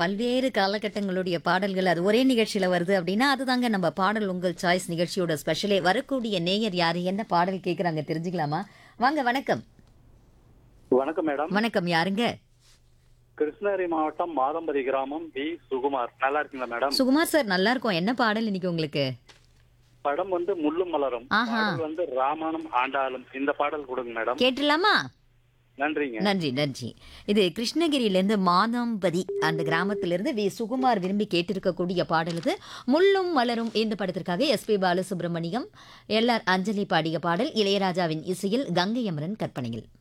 பல்வேறு காலகட்டங்களுடைய பாடல்கள் அது ஒரே நிகழ்ச்சியில வருது அப்படின்னா, அதுதாங்க நம்ம பாடல் உங்கள் சாய்ஸ் நிகழ்ச்சியோட ஸ்பெஷலே. வரக்கூடிய நேயர் யாரு? என்ன பாடல் கேட்குறாங்க தெரிஞ்சுக்கலாமா? வாங்க வணக்கம். வணக்கம் மேடம். வணக்கம் யாருங்க? கிருஷ்ணகிரி மாவட்டம் மாதம்பரி கிராமம் பி சுகுமார். நல்லா இருக்கீங்களா மேடம்? சுகுமார் சார் நல்லா இருக்கும். என்ன பாடல் இன்னைக்கு உங்களுக்கு? படம் வந்து முள்ளும் மலரும். ஆஹா. பாடல் வந்து ராமானும் ஆண்டாளும். இந்த பாடல் கொடுங்க மேடம். கேட்டுடலாமா? நன்றிங்க. நன்றி, நன்றி. இது கிருஷ்ணகிரியிலேருந்து மாதம்பதி அந்த கிராமத்திலிருந்து வி சுகுமார் விரும்பி கேட்டிருக்கக்கூடிய பாடல் இது. முள்ளும் மலரும் இந்த படத்திற்காக எஸ்பி பாலசுப்ரமணியம், எல்ஆர் அஞ்சலி பாடிய பாடல். இளையராஜாவின் இசையில் கங்கை அமரன் கற்பனையில்.